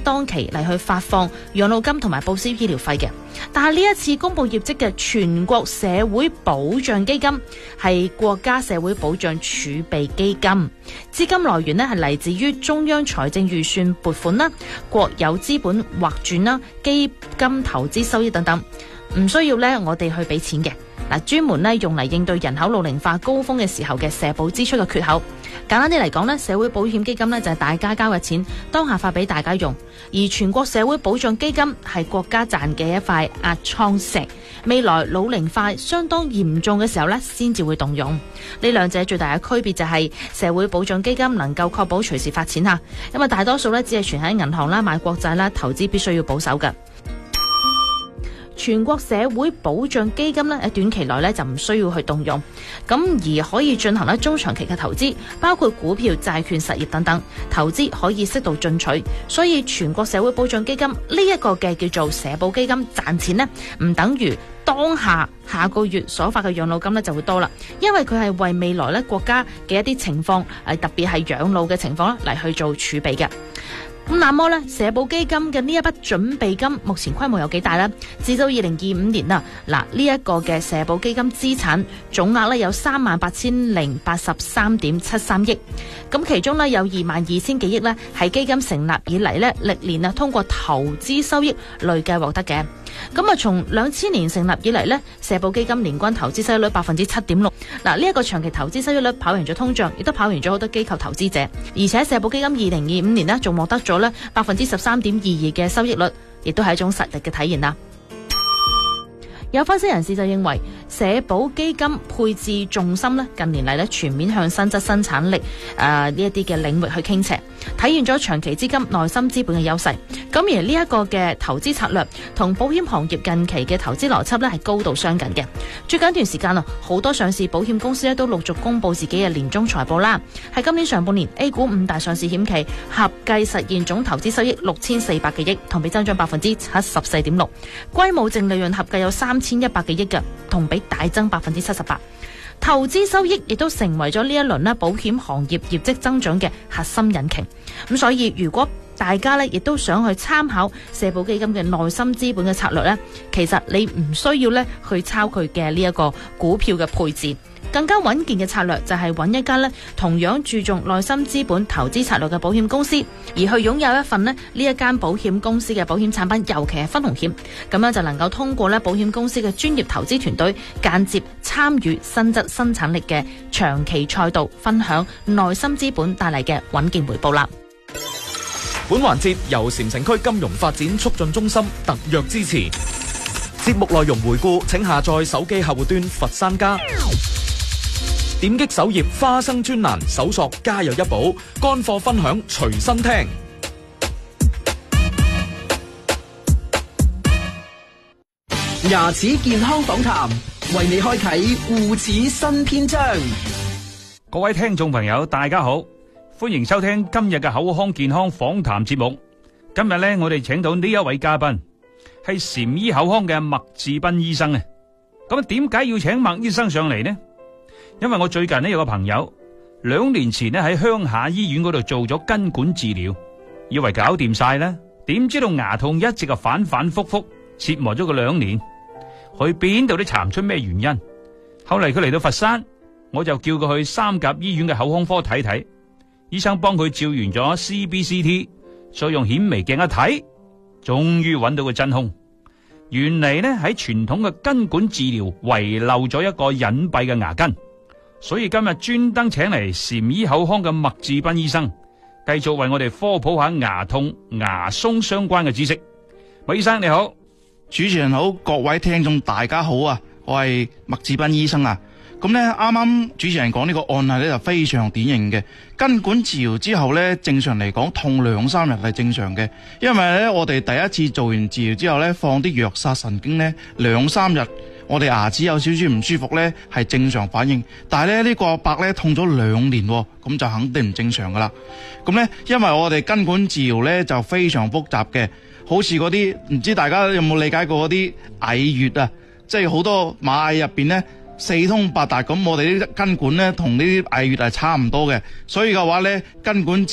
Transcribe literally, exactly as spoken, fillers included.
當期嚟去發放養老金同埋報銷醫療費嘅。但係呢一次公布業績嘅全國社會保障基金係國家社會保障儲備基金，資金來源呢係嚟自於中央財政預算撥款啦、國有資本劃轉啦、基金投資收益等等，唔需要呢我哋去俾錢嘅。嗱，專門咧用嚟應對人口老齡化高峰嘅時候嘅社保支出嘅缺口。簡單啲嚟講咧，社會保險基金咧就係大家交嘅錢，當下發俾大家用；而全國社會保障基金係國家賺嘅一塊壓艙石，未來老齡化相當嚴重嘅時候咧，先至會動用。呢兩者最大嘅區別就係社會保障基金能夠確保隨時發錢嚇，因為大多數咧只係存喺銀行啦、買國債啦，投資必須要保守嘅。全國社會保障基金咧喺短期內咧就唔需要去動用，咁而可以進行咧中長期嘅投資，包括股票、債券、實業等等，投資可以適度進取。所以全國社會保障基金呢一個嘅叫做社保基金賺錢呢，唔等於當下下個月所發嘅養老金咧就會多啦，因為佢係為未來咧國家嘅一啲情況，誒特別係養老嘅情況咧嚟去做儲備嘅。咁那麼咧，社保基金嘅呢一筆準備金目前規模有幾大呢？至到二零二五年啦，嗱呢一個嘅社保基金資產總額咧有三萬八千零八十三點七三億，咁其中咧有二萬二千幾億咧係基金成立以嚟咧歷年啊通過投資收益累計獲得嘅。咁啊，從兩千年成立以嚟呢，社保基金年均投資收益率百分之七點六。嗱，呢一個長期投資收益率跑贏咗通脹，亦都跑贏咗好多機構投資者。而且社保基金二零二五年呢，仲獲得咗呢百分之十三點二二嘅收益率，亦都係一種實力嘅體現啦。有分析人士就認為，社保基金配置重心咧，近年嚟咧全面向新質生產力誒呢一啲嘅領域去傾斜，體現咗長期資金內心資本嘅優勢。咁而呢一個嘅投資策略同保險行業近期嘅投資邏輯咧係高度相近嘅。最近一段時間啊，好多上市保險公司咧都陸續公布自己嘅年終財報啦。喺今年上半年 A 股五大上市險企合計實現總投資收益六千四百幾億，同比增長百分之七十四點六，歸母淨利潤合計有三千一百幾億嘅，同比大增百分之七十八。投資收益亦都成為咗呢一輪咧保險行業業績增長嘅核心引擎。咁所以如果大家咧亦都想去參考社保基金嘅內心資本嘅策略咧，其實你唔需要咧去抄佢嘅呢一個股票嘅配置。更加穩健嘅策略就係揾一間咧同樣注重內心資本投資策略嘅保險公司，而去擁有一份咧呢一間保險公司嘅保險產品，尤其係分紅險，咁樣就能夠通過咧保險公司嘅專業投資團隊間接參與新質生產力嘅長期賽道，分享內心資本帶嚟嘅穩健回報啦。 本環節由禪城區金融發展促進中心特約支持。節目內容回顧，請下載手機客戶端佛山家。點擊首頁花生專欄，搜索家有一寶，乾貨分享隨身聽。 牙齒健康訪談，為你開啟護齒新篇章。 各位聽眾朋友大家好，歡迎收聽今日嘅口腔健康訪談節目。今日呢，我哋請到呢一位嘉賓係禪醫口腔嘅麥志斌醫生啊。咁點解要請麥醫生上嚟呢？因為我最近呢有個朋友兩年前呢喺鄉下醫院嗰度做咗根管治療，以為搞掂晒啦，點知道牙痛一直啊反反复复折磨咗佢兩年，去邊度都查唔出咩原因。後嚟佢嚟到佛山，我就叫佢去三甲醫院嘅口腔科睇睇，醫生幫佢照完咗 C B C T， 再用顯微鏡一睇，終於揾到個真兇。原嚟呢喺傳統嘅根管治療遺漏咗一個隱蔽嘅牙根。所以今日專登請嚟禪醫口腔嘅麥志斌醫生，繼續為我哋科普下牙痛、牙鬆相關嘅知識。麥醫生你好。 主持人好，各位聽眾大家好啊！我係麥志斌醫生啊。咁呢啱啱主持人講呢個案例呢就非常典型嘅。根管治療之後呢，正常嚟講痛兩三日係正常嘅，因為呢我哋第一次做完治療之後呢，放啲藥殺神經呢，兩三日。我哋牙齒有少少唔舒服呢係正常反應，但係咧呢、呢個阿伯呢痛咗兩年，咁就肯定唔正常噶啦。咁呢，因為我哋根管治療呢就非常複雜嘅，好似嗰啲唔知大家有冇理解過嗰啲蟻穴啊，即係好多馬蟻入邊呢四通八達，咁我哋啲根管呢同呢啲蟻穴係差唔多嘅，所以嘅話呢根管